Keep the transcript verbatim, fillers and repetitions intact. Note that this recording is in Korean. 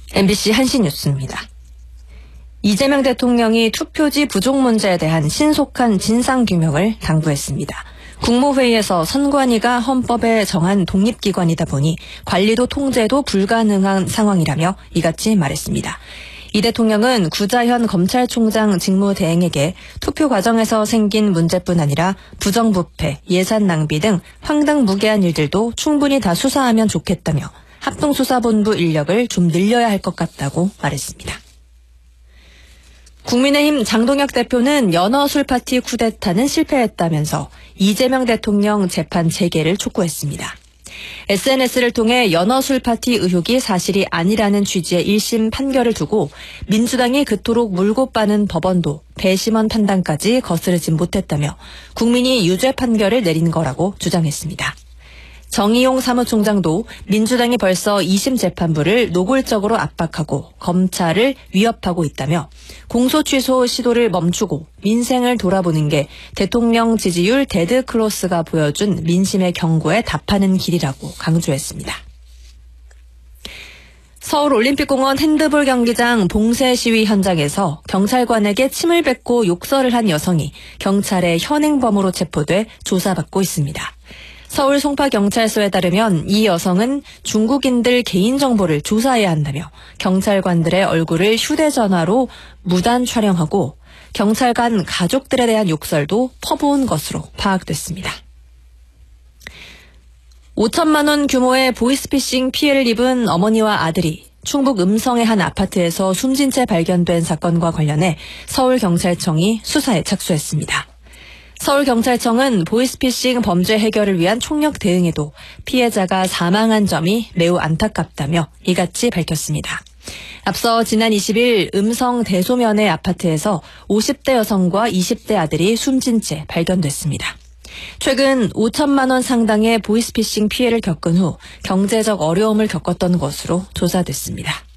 엠비씨 한시뉴스입니다. 이재명 대통령이 투표지 부족 문제에 대한 신속한 진상규명을 당부했습니다. 국무회의에서 선관위가 헌법에 정한 독립기관이다 보니 관리도 통제도 불가능한 상황이라며 이같이 말했습니다. 이 대통령은 구자현 검찰총장 직무대행에게 투표 과정에서 생긴 문제뿐 아니라 부정부패, 예산 낭비 등 황당무계한 일들도 충분히 다 수사하면 좋겠다며 합동수사본부 인력을 좀 늘려야 할 것 같다고 말했습니다. 국민의힘 장동혁 대표는 연어술 파티 쿠데타는 실패했다면서 이재명 대통령 재판 재개를 촉구했습니다. 에스엔에스를 통해 연어술 파티 의혹이 사실이 아니라는 취지의 일 심 판결을 두고 민주당이 그토록 물고 빠는 법원도 배심원 판단까지 거스르진 못했다며 국민이 유죄 판결을 내린 거라고 주장했습니다. 정의용 사무총장도 민주당이 벌써 이 심 재판부를 노골적으로 압박하고 검찰을 위협하고 있다며 공소 취소 시도를 멈추고 민생을 돌아보는 게 대통령 지지율 데드크로스가 보여준 민심의 경고에 답하는 길이라고 강조했습니다. 서울올림픽공원 핸드볼 경기장 봉쇄 시위 현장에서 경찰관에게 침을 뱉고 욕설을 한 여성이 경찰의 현행범으로 체포돼 조사받고 있습니다. 서울 송파경찰서에 따르면 이 여성은 중국인들 개인정보를 조사해야 한다며 경찰관들의 얼굴을 휴대전화로 무단 촬영하고 경찰관 가족들에 대한 욕설도 퍼부은 것으로 파악됐습니다. 오천만 원 규모의 보이스피싱 피해를 입은 어머니와 아들이 충북 음성의 한 아파트에서 숨진 채 발견된 사건과 관련해 서울경찰청이 수사에 착수했습니다. 서울경찰청은 보이스피싱 범죄 해결을 위한 총력 대응에도 피해자가 사망한 점이 매우 안타깝다며 이같이 밝혔습니다. 앞서 지난 이십 일 음성 대소면의 아파트에서 오십 대 여성과 이십 대 아들이 숨진 채 발견됐습니다. 최근 오천만 원 상당의 보이스피싱 피해를 겪은 후 경제적 어려움을 겪었던 것으로 조사됐습니다.